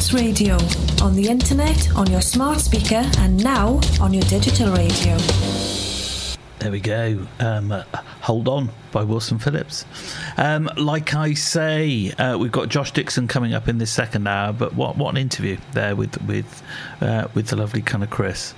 Mix Radio. On the internet, on your smart speaker, and now on your digital radio. There we go. Hold On by Wilson Phillips. Like I say, we've got Josh Dixon coming up in this second hour, but what an interview there with the lovely kind of Chris.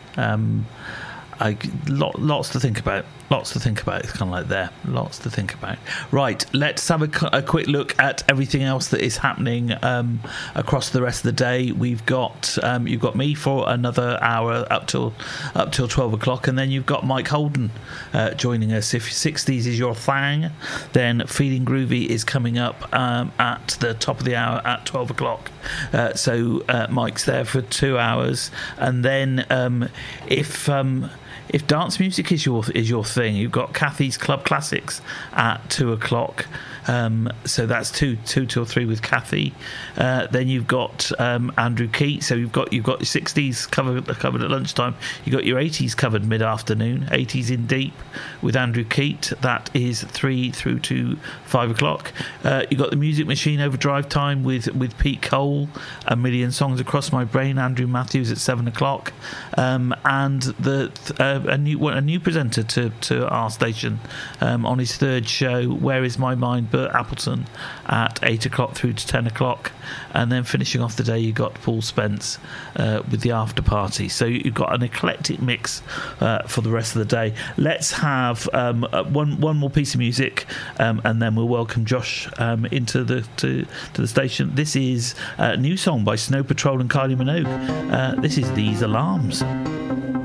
Lots to think about. It's kind of like there. Lots to think about. Right, let's have a quick look at everything else that is happening across the rest of the day. We've got you've got me for another hour up till 12 o'clock, and then you've got Mike Holden joining us. If 60s is your thing, then Feeling Groovy is coming up at the top of the hour at 12 o'clock. So Mike's there for 2 hours, and then if dance music is your thing, you've got Kathy's Club Classics at 2 o'clock. So that's 2 till 3 with Kathy. Then you've got Andrew Keat. So you've got your 60s covered at lunchtime. You've got your 80s covered mid-afternoon. 80s in Deep with Andrew Keat. That is 3 through to 5 o'clock. You've got the Music Machine Overdrive time with Pete Cole. A Million Songs Across My Brain. Andrew Matthews at 7 o'clock. And a new presenter to our station on his third show, Where Is My Mind? Bert Appleton at 8 o'clock through to 10 o'clock, and then finishing off the day you got Paul Spence with the after party. So you've got an eclectic mix for the rest of the day. Let's have one more piece of music, and then we'll welcome Josh into the station. This is a new song by Snow Patrol and Kylie Minogue. This is These Alarms.